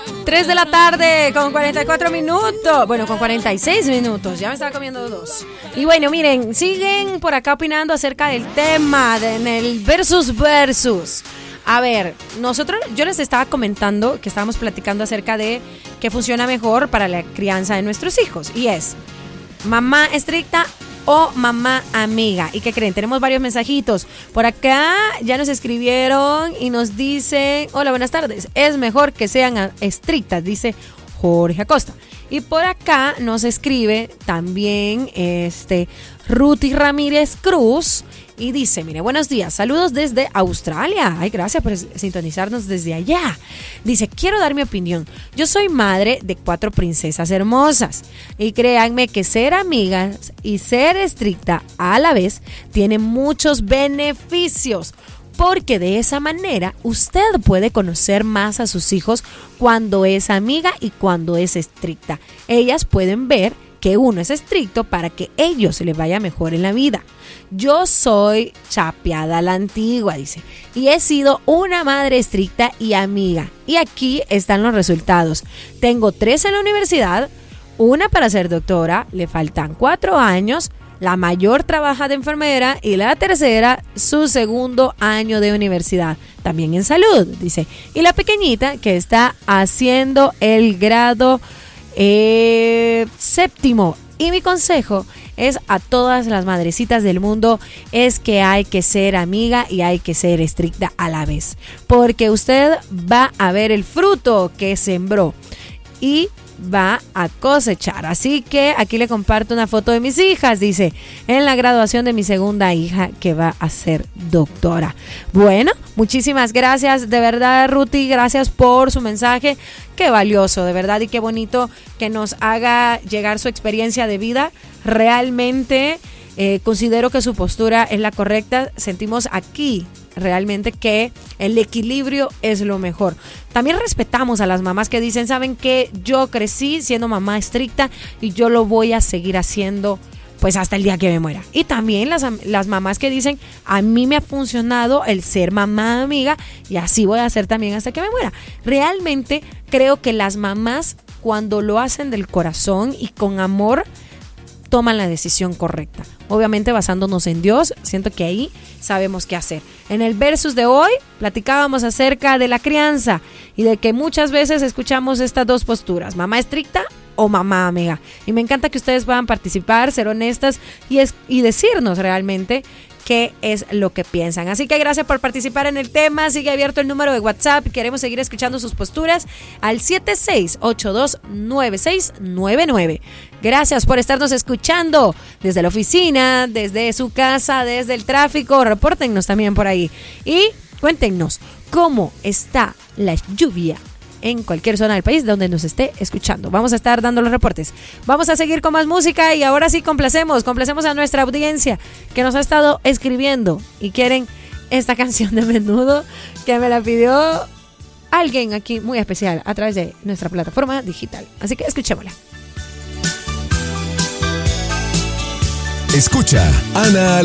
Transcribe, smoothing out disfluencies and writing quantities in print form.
3 de la tarde con 44 minutos. Bueno, con 46 minutos. Ya me estaba comiendo 2. Y bueno, miren, siguen por acá opinando acerca del tema en el versus. A ver, yo les estaba comentando que estábamos platicando acerca de qué funciona mejor para la crianza de nuestros hijos. Y es mamá estricta o mamá amiga. ¿Y qué creen? Tenemos varios mensajitos. Por acá ya nos escribieron y nos dicen: hola, buenas tardes. Es mejor que sean estrictas, dice Jorge Acosta. Y por acá nos escribe también Ruti Ramírez Cruz y dice: mire, buenos días, saludos desde Australia. Ay, gracias por sintonizarnos desde allá. Dice: quiero dar mi opinión. Yo soy madre de 4 princesas hermosas y créanme que ser amigas y ser estricta a la vez tiene muchos beneficios. Porque de esa manera usted puede conocer más a sus hijos cuando es amiga y cuando es estricta. Ellas pueden ver que uno es estricto para que ellos les vaya mejor en la vida. Yo soy chapeada a la antigua, dice, y he sido una madre estricta y amiga. Y aquí están los resultados. Tengo 3 en la universidad, una para ser doctora, le faltan 4 años. La mayor trabaja de enfermera y la tercera su 2º año de universidad, también en salud, dice. Y la pequeñita que está haciendo el grado 7º. Y mi consejo es a todas las madrecitas del mundo es que hay que ser amiga y hay que ser estricta a la vez. Porque usted va a ver el fruto que sembró y va a cosechar. Así que aquí le comparto una foto de mis hijas, dice, en la graduación de mi 2ª hija que va a ser doctora. Bueno, muchísimas gracias, de verdad, Ruti, gracias por su mensaje, qué valioso, de verdad, y qué bonito que nos haga llegar su experiencia de vida. Realmente considero que su postura es la correcta. Sentimos aquí realmente que el equilibrio es lo mejor. También respetamos a las mamás que dicen: saben que yo crecí siendo mamá estricta y yo lo voy a seguir haciendo pues hasta el día que me muera. Y también las mamás que dicen: a mí me ha funcionado el ser mamá amiga y así voy a hacer también hasta que me muera. Realmente creo que las mamás, cuando lo hacen del corazón y con amor, toman la decisión correcta. Obviamente basándonos en Dios, siento que ahí sabemos qué hacer. En el versus de hoy platicábamos acerca de la crianza y de que muchas veces escuchamos estas 2 posturas: mamá estricta o mamá amiga. Y me encanta que ustedes puedan participar, ser honestas y decirnos realmente qué es lo que piensan. Así que gracias por participar en el tema. Sigue abierto el número de WhatsApp. Queremos seguir escuchando sus posturas al 76829699. Gracias por estarnos escuchando desde la oficina, desde su casa, desde el tráfico. Repórtennos también por ahí y cuéntenos cómo está la lluvia en cualquier zona del país donde nos esté escuchando. Vamos a estar dando los reportes. Vamos a seguir con más música y ahora sí complacemos a nuestra audiencia que nos ha estado escribiendo y quieren esta canción de Menudo, que me la pidió alguien aquí muy especial a través de nuestra plataforma digital. Así que escuchémosla. Escucha Ana